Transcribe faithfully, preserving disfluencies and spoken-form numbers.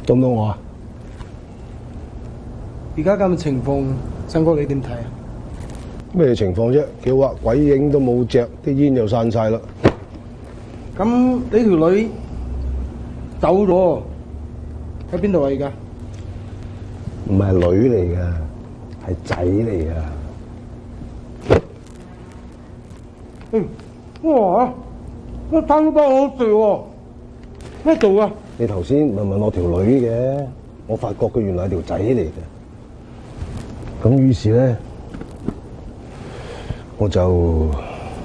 到唔到我啊？ 而家咁嘅情況，新哥你點睇啊？ 咩情況啫？叫話鬼影都冇隻，啲煙又散晒啦。 咁你條女走咗，喺邊度啊？而家唔係女嚟噶，係仔嚟噶。 嗯，哇！我生得好笑喎，咩做啊？ 你頭先問問我條女嘅，我發覺佢原來係條仔嚟嘅。咁於是咧，我就